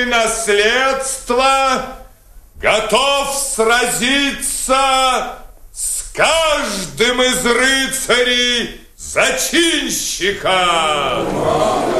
наследство, готов сразиться с каждым из рыцарей зачинщика.